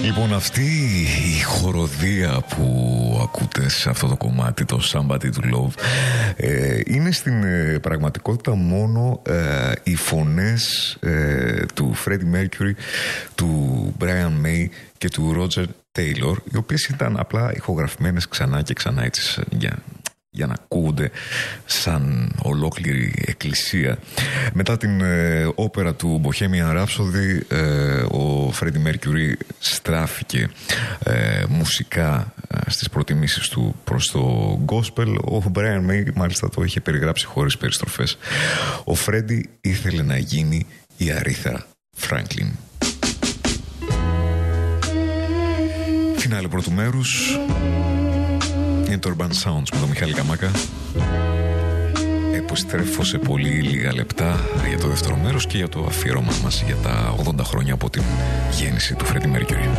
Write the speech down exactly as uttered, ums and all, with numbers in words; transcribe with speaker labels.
Speaker 1: Λοιπόν, αυτή η χοροδία που ακούτε σε αυτό το κομμάτι, το Somebody to Love, ε, είναι στην ε, πραγματικότητα μόνο ε, οι φωνές ε, του Freddie Mercury, του Brian May και του Roger Taylor, οι οποίες ήταν απλά ηχογραφημένες ξανά και ξανά έτσι για... για να ακούγονται σαν ολόκληρη εκκλησία. Μετά την ε, όπερα του Bohemian Rhapsody, ε, ο Freddie Mercury στράφηκε ε, μουσικά ε, στις προτιμήσεις του προς το gospel. Ο Brian May μάλιστα το είχε περιγράψει χωρίς περιστροφές. Ο Freddie ήθελε να γίνει η Aretha Franklin. Φινάλε πρώτου μέρους είναι το Urban Sounds με τον Μιχάλη Καμάκα. Επιστρέφω σε πολύ λίγα λεπτά για το δεύτερο μέρος και για το αφιέρωμα μας για τα ογδόντα χρόνια από την γέννηση του Freddie Mercury.